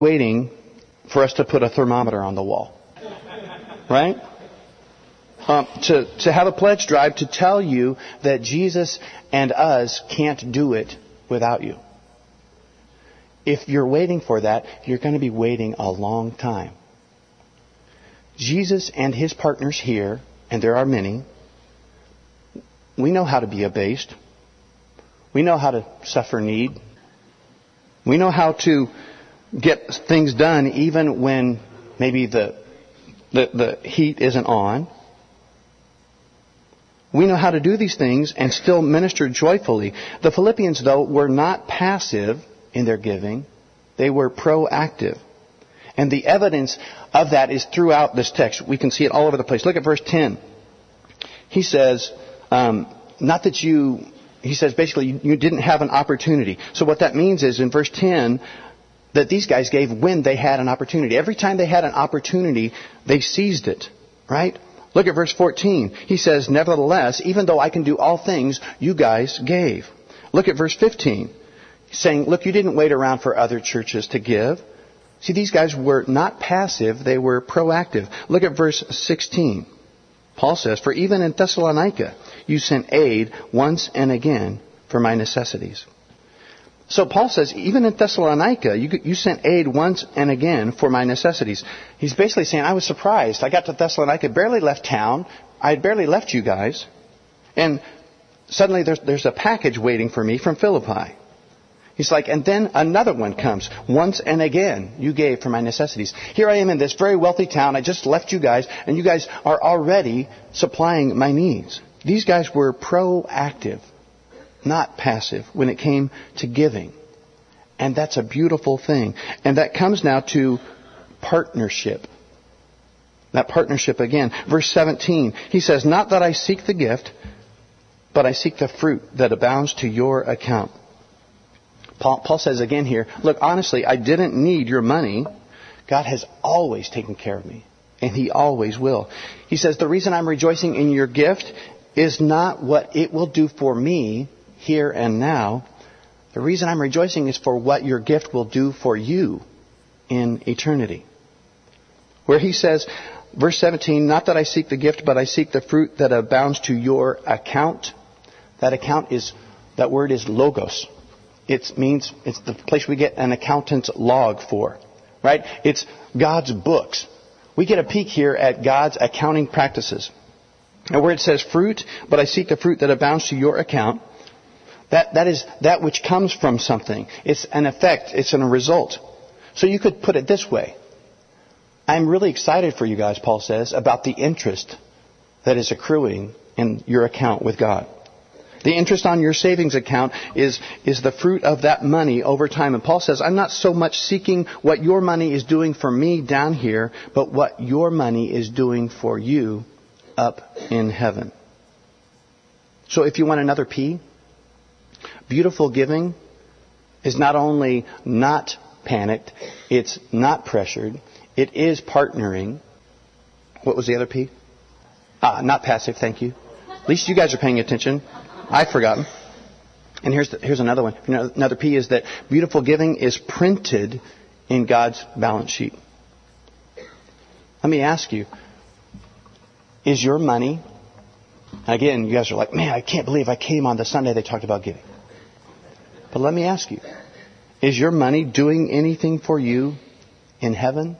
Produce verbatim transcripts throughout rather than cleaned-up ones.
waiting for us to put a thermometer on the wall. Right? Um, to, to have a pledge drive to tell you that Jesus and us can't do it without you. If you're waiting for that, you're going to be waiting a long time. Jesus and His partners here, and there are many, we know how to be abased. We know how to suffer need. We know how to get things done even when maybe the, the, the heat isn't on. We know how to do these things and still minister joyfully. The Philippians, though, were not passive in their giving. They were proactive. And the evidence of that is throughout this text. We can see it all over the place. Look at verse ten. He says, um, not that you, he says basically you, you didn't have an opportunity. So what that means is in verse ten, that these guys gave when they had an opportunity. Every time they had an opportunity, they seized it. Right? Look at verse fourteen. He says, nevertheless, even though I can do all things, you guys gave. Look at verse fifteen. He's saying, look, you didn't wait around for other churches to give. See, these guys were not passive, they were proactive. Look at verse sixteen. Paul says, for even in Thessalonica, you sent aid once and again for my necessities. So Paul says, even in Thessalonica, you, you sent aid once and again for my necessities. He's basically saying, I was surprised. I got to Thessalonica, barely left town. I had barely left you guys. And suddenly there's, there's a package waiting for me from Philippi. He's like, and then another one comes. Once and again, you gave for my necessities. Here I am in this very wealthy town. I just left you guys, and you guys are already supplying my needs. These guys were proactive, not passive, when it came to giving. And that's a beautiful thing. And that comes now to partnership. That partnership again. Verse seventeen, he says, not that I seek the gift, but I seek the fruit that abounds to your account. Paul, Paul says again here, look, honestly, I didn't need your money. God has always taken care of me, and He always will. He says, the reason I'm rejoicing in your gift is not what it will do for me here and now. The reason I'm rejoicing is for what your gift will do for you in eternity. Where he says, verse seventeen, not that I seek the gift, but I seek the fruit that abounds to your account. That account is, that word is logos. It means it's the place we get an accountant's log for, right? It's God's books. We get a peek here at God's accounting practices. And where it says fruit, but I seek the fruit that abounds to your account, that, that is that which comes from something. It's an effect. It's a result. So you could put it this way. I'm really excited for you guys, Paul says, about the interest that is accruing in your account with God. The interest on your savings account is, is the fruit of that money over time. And Paul says, I'm not so much seeking what your money is doing for me down here, but what your money is doing for you up in heaven. So if you want another P, beautiful giving is not only not panicked, it's not pressured, it is partnering. What was the other P? Ah, not passive, thank you. At least you guys are paying attention. I've forgotten. And here's the, here's another one. Another P is that beautiful giving is printed in God's balance sheet. Let me ask you, is your money, again, you guys are like, man, I can't believe I came on the Sunday they talked about giving. But let me ask you, is your money doing anything for you in heaven?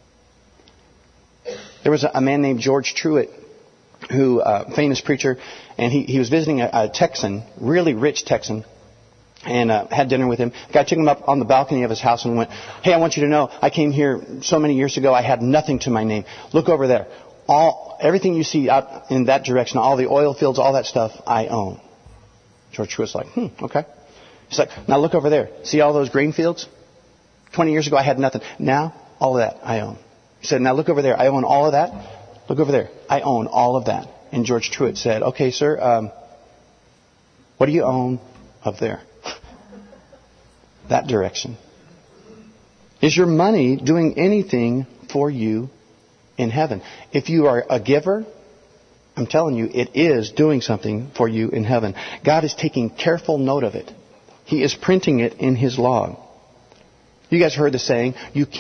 There was a, a man named George Truett, who, uh, famous preacher, and he, he was visiting a, a Texan, really rich Texan, and uh, had dinner with him. The guy took him up on the balcony of his house and went, hey, I want you to know, I came here so many years ago, I had nothing to my name. Look over there. All Everything you see out in that direction, all the oil fields, all that stuff, I own. George Truett's like, hmm, okay. He's like, now look over there. See all those grain fields? Twenty years ago, I had nothing. Now, all of that, I own. He said, now look over there. I own all of that. Look over there. I own all of that. And George Truett said, okay, sir, um, what do you own up there? That direction. Is your money doing anything for you in heaven? If you are a giver, I'm telling you, it is doing something for you in heaven. God is taking careful note of it. He is printing it in His log. You guys heard the saying, you